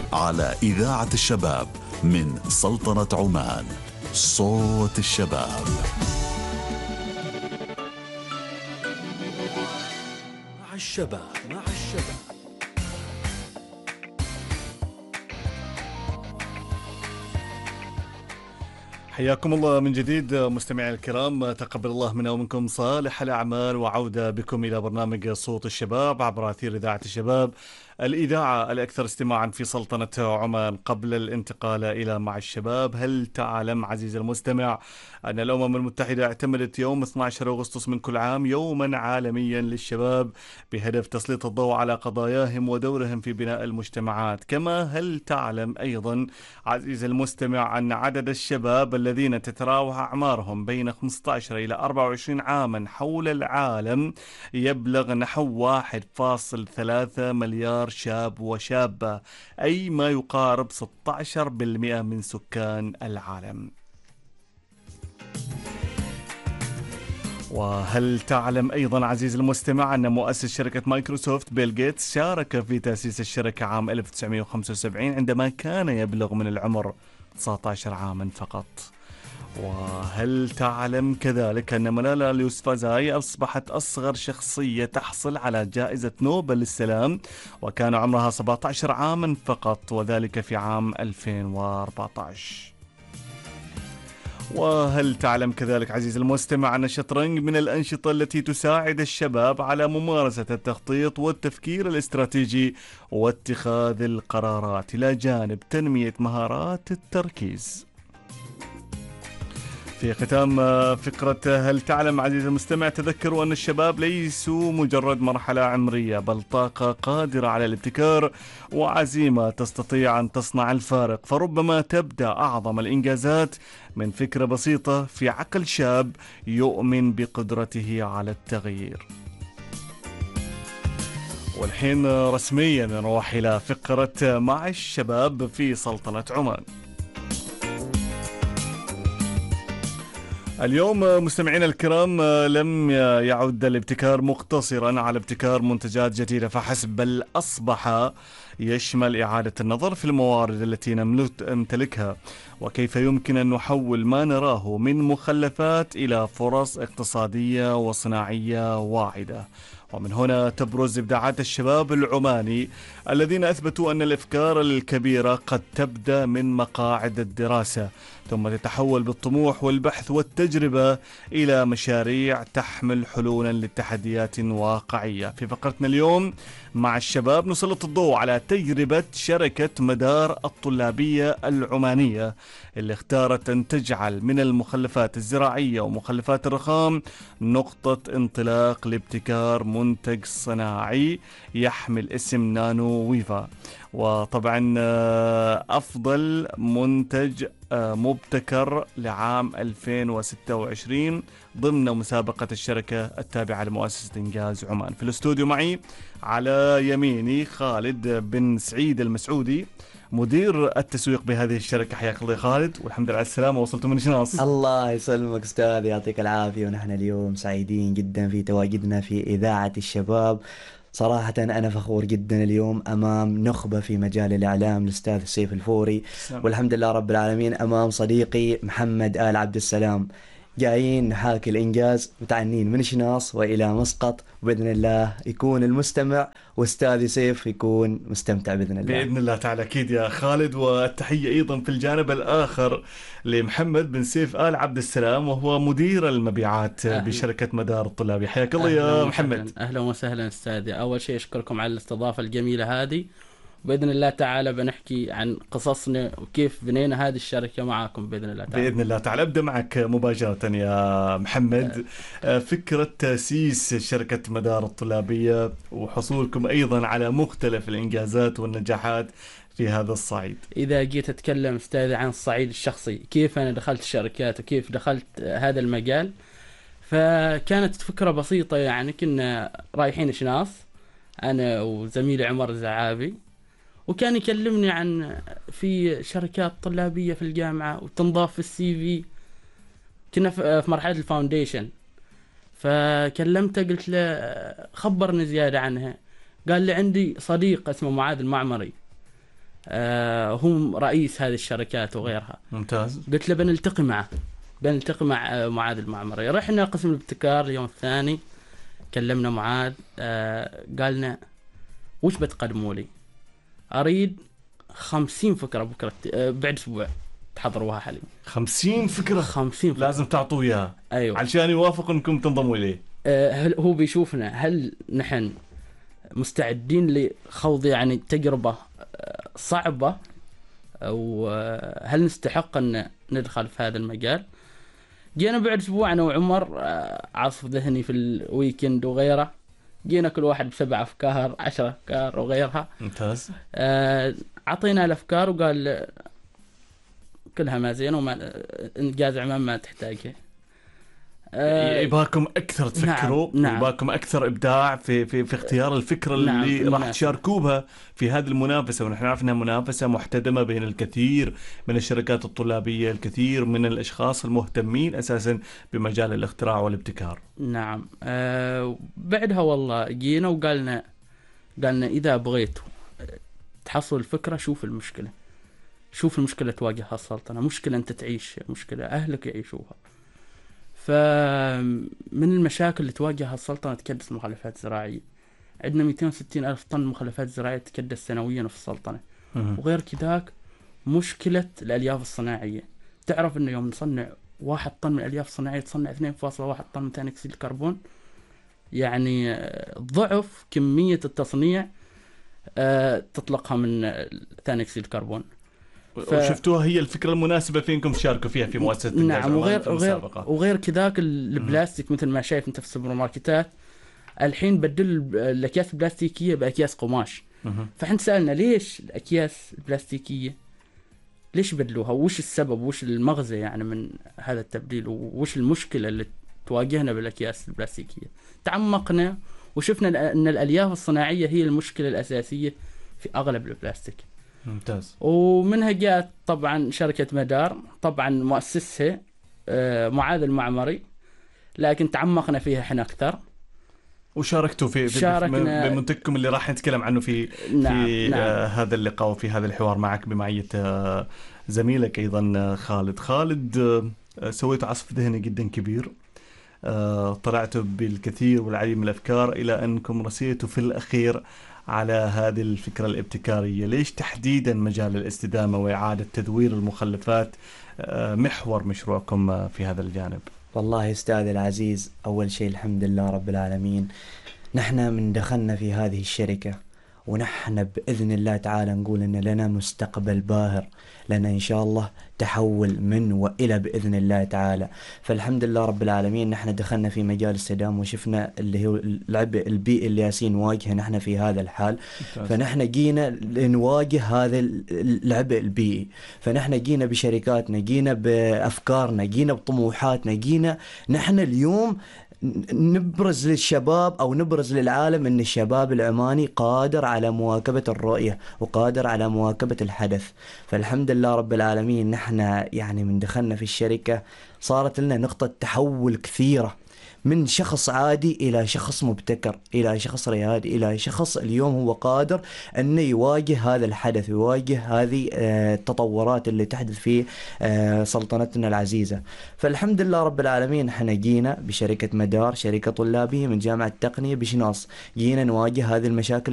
على إذاعة الشباب من سلطنة عمان، صوت الشباب. مع الشباب. حياكم الله من جديد مستمعي الكرام، تقبل الله منا ومنكم صالح الأعمال، وعودة بكم إلى برنامج صوت الشباب عبر أثير إذاعة الشباب، الإذاعة الأكثر استماعا في سلطنة عمان. قبل الانتقال إلى مع الشباب، هل تعلم عزيزي المستمع أن الأمم المتحدة اعتمدت يوم 12 أغسطس من كل عام يوما عالميا للشباب بهدف تسليط الضوء على قضاياهم ودورهم في بناء المجتمعات؟ كما هل تعلم أيضا عزيزي المستمع أن عدد الشباب الذين تتراوح أعمارهم بين 15 إلى 24 عاما حول العالم يبلغ نحو 1.3 مليار شاب وشابة، أي ما يقارب 16% من سكان العالم. وهل تعلم أيضا عزيزي المستمع أن مؤسس شركة مايكروسوفت بيل غيتس شارك في تأسيس الشركة عام 1975 عندما كان يبلغ من العمر 19 عاما فقط؟ وهل تعلم كذلك أن مالالا اليوسفزاي أصبحت أصغر شخصية تحصل على جائزة نوبل للسلام وكان عمرها 17 عاما فقط، وذلك في عام 2014؟ وهل تعلم كذلك عزيزي المستمع أن الشطرنج من الأنشطة التي تساعد الشباب على ممارسة التخطيط والتفكير الاستراتيجي واتخاذ القرارات إلى جانب تنمية مهارات التركيز؟ في ختام فقرة هل تعلم عزيزي المستمع، تذكروا أن الشباب ليسوا مجرد مرحلة عمرية، بل طاقة قادرة على الابتكار وعزيمة تستطيع أن تصنع الفارق. فربما تبدأ أعظم الإنجازات من فكرة بسيطة في عقل شاب يؤمن بقدرته على التغيير. والحين رسميا نروح إلى فقرة مع الشباب في سلطنة عمان. اليوم مستمعينا الكرام لم يعد الابتكار مقتصرا على ابتكار منتجات جديدة فحسب، بل أصبح يشمل إعادة النظر في الموارد التي نمتلكها وكيف يمكن أن نحول ما نراه من مخلفات إلى فرص اقتصادية وصناعية واعدة. ومن هنا تبرز إبداعات الشباب العماني الذين أثبتوا أن الأفكار الكبيرة قد تبدأ من مقاعد الدراسة ثم تتحول بالطموح والبحث والتجربة إلى مشاريع تحمل حلولا للتحديات واقعية. في فقرتنا اليوم مع الشباب نسلط الضوء على تجربة شركة مدار الطلابية العمانية اللي اختارت أن تجعل من المخلفات الزراعية ومخلفات الرخام نقطة انطلاق لابتكار منتج صناعي يحمل اسم نانو ويفا، وطبعا أفضل منتج مبتكر لعام 2026 ضمن مسابقة الشركة التابعة لمؤسسة إنجاز عمان. في الاستوديو معي على يميني خالد بن سعيد المسعودي مدير التسويق بهذه الشركة. حياك الله خالد، والحمد لله على السلامة، وصلتم من شناص. الله يسلمك أستاذ، يعطيك العافية. ونحن اليوم سعيدين جدا في تواجدنا في إذاعة الشباب. صراحة أنا فخور جدا اليوم أمام نخبة في مجال الإعلام الأستاذ سيف الفوري، والحمد لله رب العالمين أمام صديقي محمد آل عبد السلام. جايين نحاكي الإنجاز متعنين من شناص وإلى مسقط، وبإذن الله يكون المستمع وأستاذي سيف يكون مستمتع بإذن الله. بإذن الله تعالى أكيد يا خالد. والتحية أيضا في الجانب الآخر لمحمد بن سيف آل عبد السلام وهو مدير المبيعات بشركة مدار الطلابي. حياك الله يا محمد. أهلا وسهلا أستاذي. أول شيء أشكركم على الاستضافة الجميلة هذه، بإذن الله تعالى بنحكي عن قصصنا وكيف بنينا هذه الشركة معاكم بإذن الله تعالى. بإذن الله تعالى. أبدأ معك مباشرة يا محمد. فكرة تأسيس شركة مدار الطلابية وحصولكم أيضا على مختلف الإنجازات والنجاحات في هذا الصعيد. إذا جيت أتكلم أستاذ عن الصعيد الشخصي، كيف أنا دخلت الشركات وكيف دخلت هذا المجال، فكانت فكرة بسيطة. يعني كنا رايحين شناص أنا وزميلي عمر الزعابي، وكان يكلمني عن في شركات طلابية في الجامعة وتنضاف في السي في. كنا في مرحلة الفاونديشن، فكلمته قلت له خبرني زيادة عنها. قال لي عندي صديق اسمه معاذ المعمري، هو رئيس هذه الشركات وغيرها. ممتاز. قلت له بنلتقي مع معاذ المعمري. رحنا قسم الابتكار اليوم الثاني، كلمنا معاذ، قالنا وش بتقدموا لي؟ أريد 50 فكرة بكرة بعد أسبوع تحضروها حاليا. 50 فكرة 50 فكرة لازم تعطوا إياها. أيوة. علشان يوافق أنكم تنضموا إليه. هل هو بيشوفنا هل نحن مستعدين لخوض يعني تجربة صعبة، أو هل نستحق أن ندخل في هذا المجال. جينا بعد أسبوع أنا وعمر، عصف ذهني في الويكند وغيره، جينا كل واحد ب7 أفكار 10 أفكار وغيرها. ممتاز. عطينا الأفكار وقال كلها ما زين وما إنجاز عمام ما تحتاجه. يباكم أكثر تفكروا. نعم. يباكم أكثر إبداع في اختيار الفكرة اللي راح تشاركوا بها في هذه المنافسة. ونحن نعرف أنها منافسة محتدمة بين الكثير من الشركات الطلابية، الكثير من الأشخاص المهتمين أساسا بمجال الاختراع والابتكار. نعم. بعدها والله جينا وقالنا إذا بغيتوا تحصل الفكرة، شوف المشكلة تواجهها السلطنة، مشكلة أنت تعيش، مشكلة أهلك يعيشوها. فمن المشاكل اللي تواجهها السلطنة تكدس المخلفات الزراعية. عندنا 260 ألف طن مخلفات زراعية تكدس سنويا في السلطنة. وغير كذاك مشكلة الألياف الصناعية. تعرف أنه يوم نصنع 1 طن من الألياف الصناعية تصنع 2.1 طن من ثاني أكسيد الكربون، يعني ضعف كمية التصنيع تطلقها من ثاني أكسيد الكربون. وشفتوها هي الفكرة المناسبة فينكم تشاركوا فيها في مؤسسة إنجاز عمان في المسابقة. وغير كذاك البلاستيك مثل ما شايف أنت في السوبر ماركتات الحين بدل الأكياس البلاستيكية بأكياس قماش. فإحنا سألنا ليش الأكياس البلاستيكية ليش بدلوها، وش السبب وش المغزى يعني من هذا التبديل، وش المشكلة اللي تواجهنا بالأكياس البلاستيكية. تعمقنا وشفنا أن الألياف الصناعية هي المشكلة الأساسية في أغلب البلاستيك. ممتاز. ومنها جاءت طبعا شركة مدار، طبعا مؤسسها معاذ المعمري، لكن تعمقنا فيها احنا أكثر وشاركتوا في بمنتجكم اللي راح نتكلم عنه في نعم. هذا اللقاء وفي هذا الحوار معك بمعية زميلك أيضا خالد. سويتوا عصف ذهني جدا كبير، طلعتوا بالكثير والعديد من الأفكار إلى أنكم رسيتوا في الأخير على هذه الفكرة الابتكارية. ليش تحديدا مجال الاستدامة وإعادة تدوير المخلفات محور مشروعكم في هذا الجانب؟ والله أستاذ العزيز، أول شيء الحمد لله رب العالمين، نحن من دخلنا في هذه الشركة ونحن بإذن الله تعالى نقول إن لنا مستقبل باهر، لنا إن شاء الله تحول من وإلى بإذن الله تعالى. فالحمد لله رب العالمين نحن دخلنا في مجال الاستدامة وشفنا اللي هو العبء البيئي اللي ياسين نواجهه نحن في هذا الحال. فنحن جينا لنواجه هذا العبء البيئي، فنحن جينا بشركاتنا، جينا بأفكارنا، جينا بطموحاتنا، جينا نحن اليوم نبرز للشباب أو نبرز للعالم أن الشباب العماني قادر على مواكبة الرؤية وقادر على مواكبة الحدث. فالحمد لله رب العالمين نحن يعني من دخلنا في الشركة صارت لنا نقطة تحول كثيرة، من شخص عادي إلى شخص مبتكر، إلى شخص ريادي، إلى شخص اليوم هو قادر أنه يواجه هذا الحدث، يواجه هذه التطورات اللي تحدث في سلطنتنا العزيزة. فالحمد لله رب العالمين احنا جينا بشركة مدار، شركة طلابية من جامعة التقنية بشناص، جينا نواجه هذه المشاكل